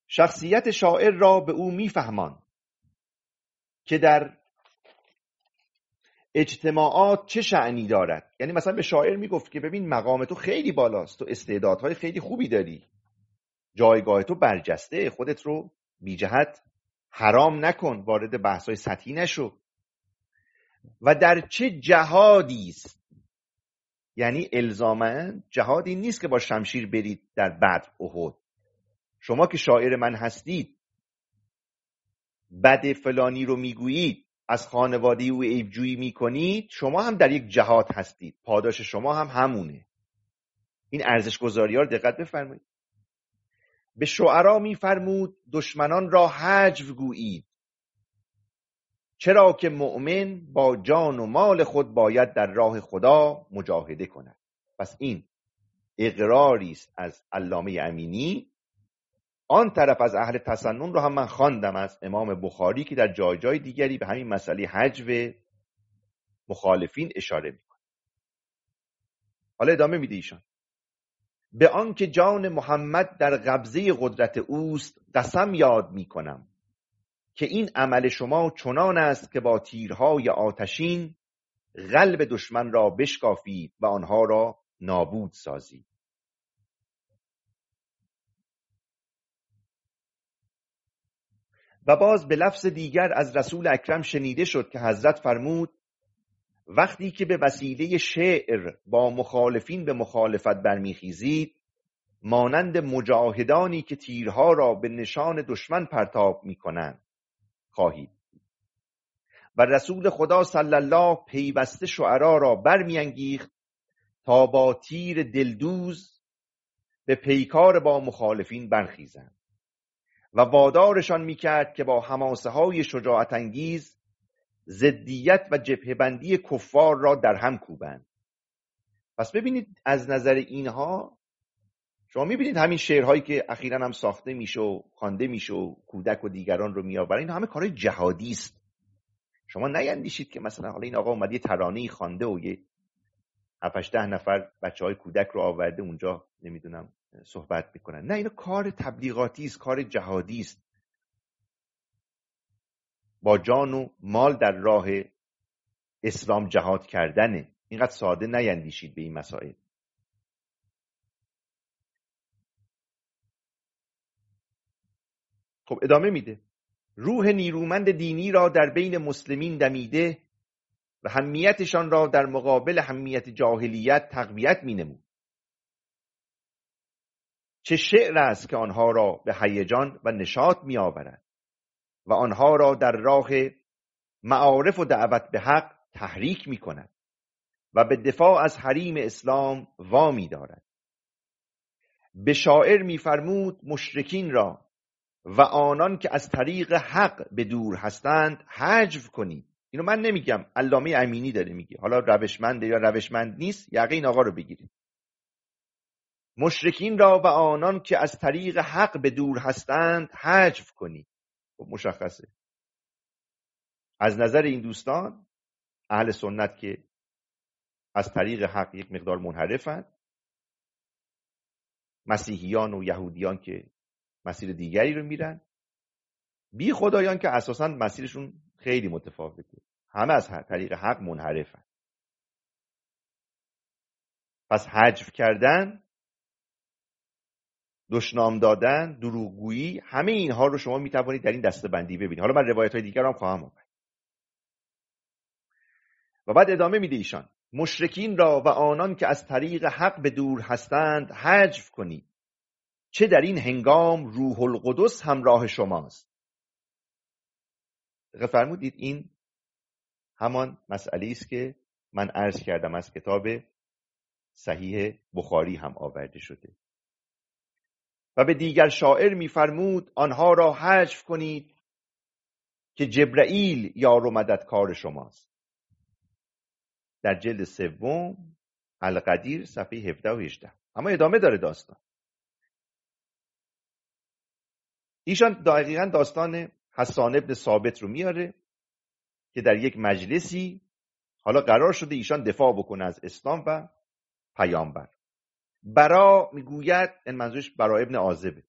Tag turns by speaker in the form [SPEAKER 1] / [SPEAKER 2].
[SPEAKER 1] شخصیت شاعر را به او میفهمان که در اجتماعات چه شأنی دارد. یعنی مثلا به شاعر میگفت که ببین مقام تو خیلی بالاست، تو استعدادهای خیلی خوبی داری، جایگاه تو برجسته، خودت رو بی جهت حرام نکن، وارد بحث‌های سطحی نشو. و در چه جهادی است، یعنی الزاماً جهادی نیست که با شمشیر برید در بدر احد. شما که شاعر من هستید، بد فلانی رو میگویید، از خانواده او عیبجویی میکنید، شما هم در یک جهاد هستید، پاداش شما هم همونه. این ارزش‌گذاری‌ها رو دقت بفرمایید. به شعرا میفرمود دشمنان را هجو گویید، چرا که مؤمن با جان و مال خود باید در راه خدا مجاهده کند. پس این اقراری است از علامه امینی. آن طرف از اهل تسنن رو هم من خواندم از امام بخاری که در جای جای دیگری به همین مسئله هجو مخالفین اشاره میکنه. حالا ادامه میده ایشان: به آن که جان محمد در قبضه قدرت اوست قسم یاد میکنم که این عمل شما چنان است که با تیرهای آتشین قلب دشمن را بشکافید و آنها را نابود سازید. و باز به لفظ دیگر از رسول اکرم شنیده شد که حضرت فرمود وقتی که به وسیله شعر با مخالفین به مخالفت برمیخیزید، مانند مجاهدانی که تیرها را به نشان دشمن پرتاب میکنند خواهید. و رسول خدا صلی الله پیوسته شعرا را برمیانگیخت تا با تیر دلدوز به پیکار با مخالفین برخیزند و وادارشان میکرد که با حماسه های شجاعت انگیز ضدیت و جبهه‌بندی کفار را در هم کوبند. پس ببینید از نظر اینها شما میبینید همین شعرهایی که اخیراً هم ساخته میشه و خوانده میشه و کودک و دیگران رو میآورن، این همه کارهای جهادی است. شما نیندیشید که مثلا حالا این آقا اومده یه ترانه‌ای خوانده و یه 7-8 نفر بچهای کودک رو آورده اونجا نمیدونم صحبت میکنن. نه، اینا کار تبلیغاتی است، کار جهادی است، با جان و مال در راه اسلام جهاد کردنه. اینقدر ساده نیندیشید به این مسائل. خب ادامه میده: روح نیرومند دینی را در بین مسلمین دمیده و همیتشان را در مقابل همیت جاهلیت تقویت مینمود. چه شعر است که آنها را به هیجان و نشاط میآورد و آنها را در راه معارف و دعوت به حق تحریک میکند و به دفاع از حریم اسلام وامی دارد. به شاعر میفرمود مشرکین را و آنان که از طریق حق به دور هستند حجو کنید. اینو من نمیگم، علامه امینی داره میگه. حالا روشمنده یا روشمند نیست، یقه این آقا رو بگیرید. مشرکین را و آنان که از طریق حق به دور هستند حجو کنید. خب مشخصه از نظر این دوستان اهل سنت که از طریق حق یک مقدار منحرفند، مسیحیان و یهودیان که مسیر دیگری رو میرن، بی خدایان که اساساً مسیرشون خیلی متفاوته، همه از طریق حق منحرفن. پس حجو کردن، دشنام دادن، دروغگویی، همه اینها رو شما میتوانید در این دسته‌بندی ببینید. حالا من روایت‌های دیگر هم خواهم آورد. و بعد ادامه میده ایشان: مشرکین را و آنان که از طریق حق به دور هستند حجو کنید، چه در این هنگام روح القدس همراه شماست. فرمودید این همان مسئله است که من عرض کردم از کتاب صحیح بخاری هم آورده شده. و به دیگر شاعر میفرمود آنها را حجو کنید که جبرائیل یار و مددکار شماست. در جلد 3 القدیر صفحه 17 و 18. اما ادامه داره داستان. ایشان دقیقاً داستان حسان ابن ثابت رو میاره که در یک مجلسی حالا قرار شده ایشان دفاع بکنه از اسلام و پیامبر. برا میگوید، این منظورش برا ابن عازبه،